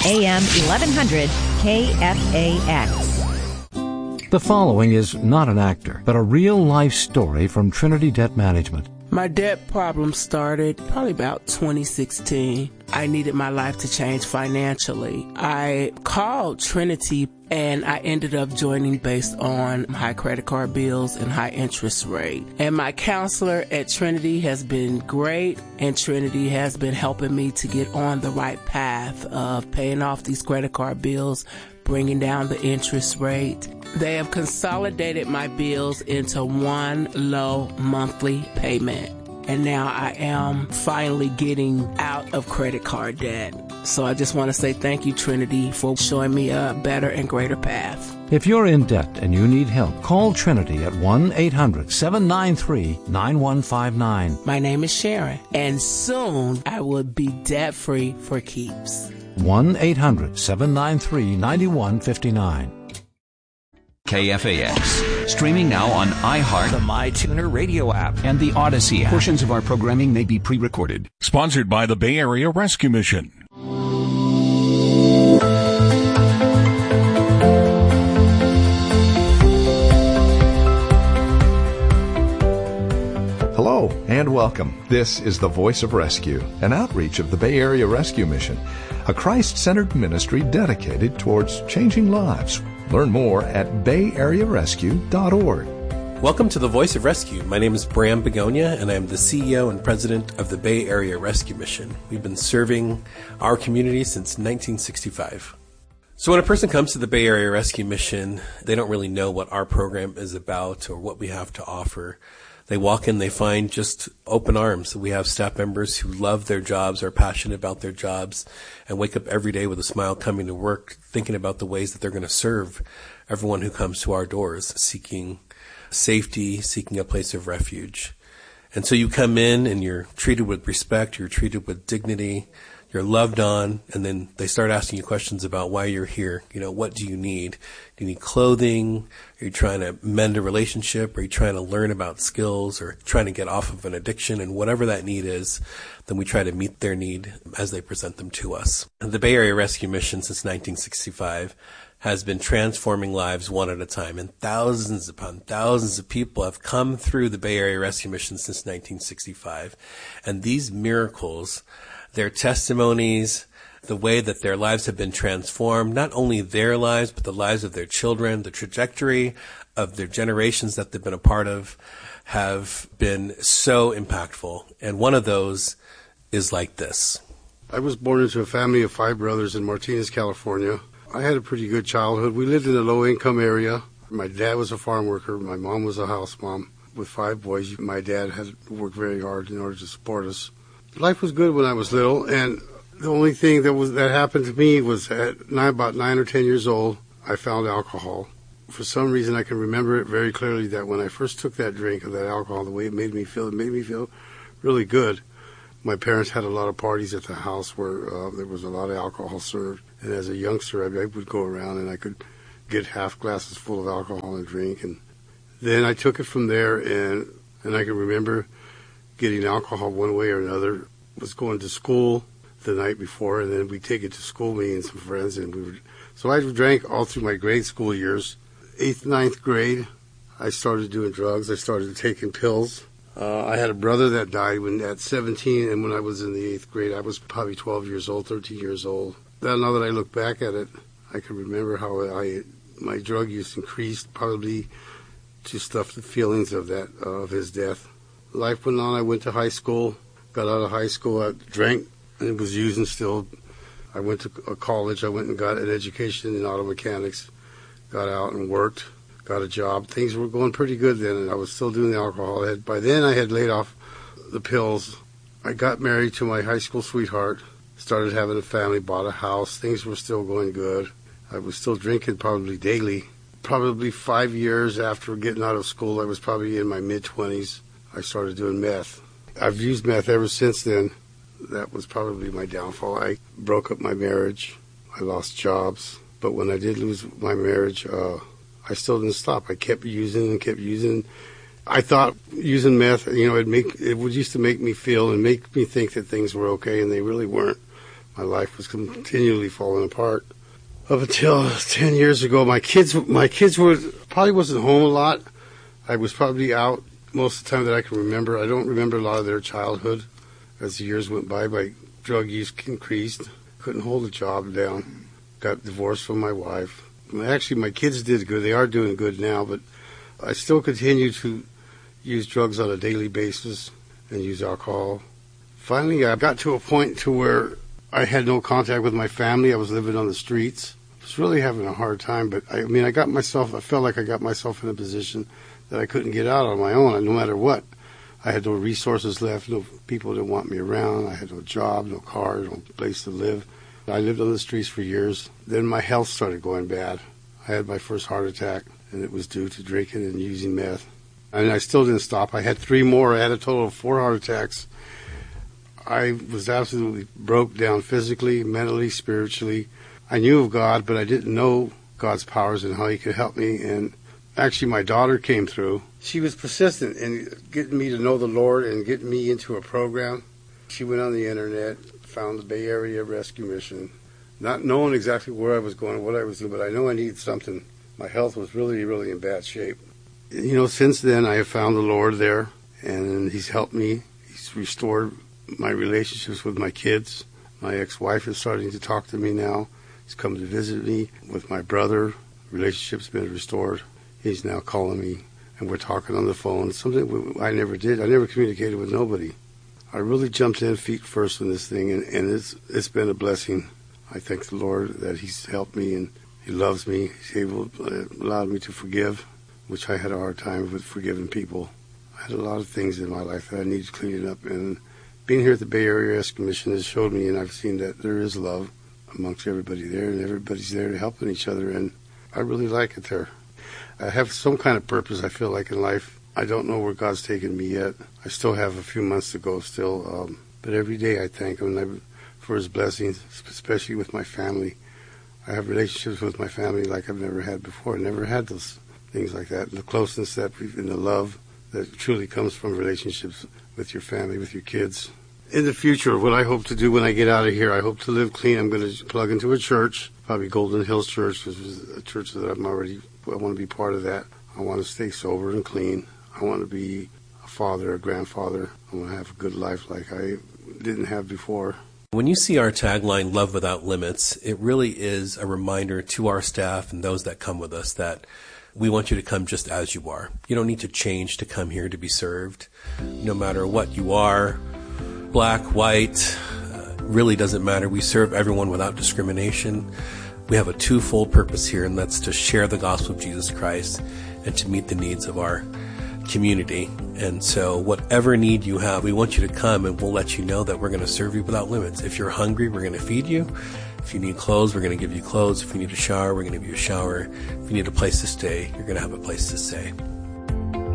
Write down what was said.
AM 1100 KFAX. The following is not an actor, but a real-life story from Trinity Debt Management. My debt problem started probably about 2016. I needed my life to change financially. I called Trinity and I ended up joining based on high credit card bills and high interest rate. And my counselor at Trinity has been great, and Trinity has been helping me to get on the right path of paying off these credit card bills, bringing down the interest rate. They have consolidated my bills into one low monthly payment. And now I am finally getting out of credit card debt. So I just want to say thank you, Trinity, for showing me a better and greater path. If you're in debt and you need help, call Trinity at 1-800-793-9159. My name is Sharon, and soon I will be debt-free for keeps. 1-800-793-9159. KFAX. Streaming now on iHeart, the MyTuner radio app, and the Odyssey app. Portions of our programming may be pre-recorded. Sponsored by the Bay Area Rescue Mission. Hello and welcome. This is the Voice of Rescue, an outreach of the Bay Area Rescue Mission, a Christ-centered ministry dedicated towards changing lives. Learn more at bayarearescue.org. Welcome to the Voice of Rescue. My name is Bram Begonia, and I'm the CEO and President of the Bay Area Rescue Mission. We've been serving our community since 1965. So when a person comes to the Bay Area Rescue Mission, they don't really know what our program is about or what we have to offer. They walk in, they find just open arms. We have staff members who love their jobs, are passionate about their jobs, and wake up every day with a smile coming to work, thinking about the ways that they're going to serve everyone who comes to our doors, seeking safety, seeking a place of refuge. And so you come in and you're treated with respect, you're treated with dignity, you're loved on, and then they start asking you questions about why you're here. You know, what do you need? Do you need clothing? Are you trying to mend a relationship? Are you trying to learn about skills or trying to get off of an addiction? And whatever that need is, then we try to meet their need as they present them to us. The Bay Area Rescue Mission since 1965 has been transforming lives one at a time, and thousands upon thousands of people have come through the Bay Area Rescue Mission since 1965. And these miracles, their testimonies, the way that their lives have been transformed, not only their lives, but the lives of their children, the trajectory of their generations that they've been a part of, have been so impactful. And one of those is like this. I was born into a family of 5 brothers in Martinez, California. I had a pretty good childhood. We lived in a low-income area. My dad was a farm worker. My mom was a house mom with 5 boys. My dad had to work very hard in order to support us. Life was good when I was little, and the only thing that happened to me was at about 9 or 10 years old, I found alcohol. For some reason, I can remember it very clearly that when I first took that drink of that alcohol, the way it made me feel really good. My parents had a lot of parties at the house where there was a lot of alcohol served, and as a youngster, I would go around and I could get half glasses full of alcohol and drink, and then I took it from there, and I can remember getting alcohol one way or another. Was going to school the night before, and then we'd take it to school, me and some friends, and so I drank all through my grade school years. 8th, 9th grade, I started doing drugs. I started taking pills. I had a brother that died at 17, and when I was in the 8th grade, I was probably 12 years old, 13 years old. Now that I look back at it, I can remember how my drug use increased, probably to stuff the feelings of his death. Life went on. I went to high school, got out of high school, I drank, and was using still. I went to college. I went and got an education in auto mechanics, got out and worked, got a job. Things were going pretty good then, and I was still doing the alcohol. By then, I had laid off the pills. I got married to my high school sweetheart, started having a family, bought a house. Things were still going good. I was still drinking probably daily. Probably 5 years after getting out of school, I was probably in my mid-20s. I started doing meth. I've used meth ever since then. That was probably my downfall. I broke up my marriage. I lost jobs. But when I did lose my marriage, I still didn't stop. I kept using and kept using. I thought using meth, it used to make me feel and make me think that things were okay, and they really weren't. My life was continually falling apart. Up until 10 years ago, my kids probably wasn't home a lot. I was probably out most of the time that I can remember. I don't remember a lot of their childhood. As the years went by, my drug use increased. Couldn't hold a job down. Got divorced from my wife. Actually, my kids did good. They are doing good now, but I still continue to use drugs on a daily basis and use alcohol. Finally, I got to a point to where I had no contact with my family. I was living on the streets. I was really having a hard time, but I felt like I got myself in a position that I couldn't get out on my own, no matter what. I had no resources left, no people didn't want me around. I had no job, no car, no place to live. I lived on the streets for years. Then my health started going bad. I had my first heart attack, and it was due to drinking and using meth. And I still didn't stop. I had 3 more. I had a total of 4 heart attacks. I was absolutely broke down physically, mentally, spiritually. I knew of God, but I didn't know God's powers and how He could help me. And actually, my daughter came through. She was persistent in getting me to know the Lord and getting me into a program. She went on the internet, found the Bay Area Rescue Mission, not knowing exactly where I was going, what I was doing, but I know I needed something. My health was really, really in bad shape. Since then, I have found the Lord there, and He's helped me. He's restored my relationships with my kids. My ex-wife is starting to talk to me now. He's come to visit me with my brother. Relationship's been restored. He's now calling me, and we're talking on the phone, something I never did. I never communicated with nobody. I really jumped in feet first in this thing, and it's been a blessing. I thank the Lord that He's helped me, and He loves me. He's allowed me to forgive, which I had a hard time with forgiving people. I had a lot of things in my life that I needed cleaning up, and being here at the Bay Area Rescue Mission has showed me, and I've seen that there is love amongst everybody there, and everybody's there to helping each other, and I really like it there. I have some kind of purpose, I feel like, in life. I don't know where God's taken me yet. I still have a few months to go still, but every day I thank Him for His blessings, especially with my family. I have relationships with my family like I've never had before. I never had those things like that. The closeness and the love that truly comes from relationships with your family, with your kids. In the future, what I hope to do when I get out of here, I hope to live clean. I'm going to plug into a church, probably Golden Hills Church, which is a church that I want to be part of that. I want to stay sober and clean. I want to be a father, a grandfather. I want to have a good life like I didn't have before. When you see our tagline, Love Without Limits, it really is a reminder to our staff and those that come with us that we want you to come just as you are. You don't need to change to come here to be served. No matter what you are, black, white, really doesn't matter. We serve everyone without discrimination. We have a twofold purpose here, and that's to share the gospel of Jesus Christ and to meet the needs of our community. And so whatever need you have, we want you to come, and we'll let you know that we're going to serve you without limits. If you're hungry, we're going to feed you. If you need clothes, we're going to give you clothes. If you need a shower, we're going to give you a shower. If you need a place to stay, you're going to have a place to stay.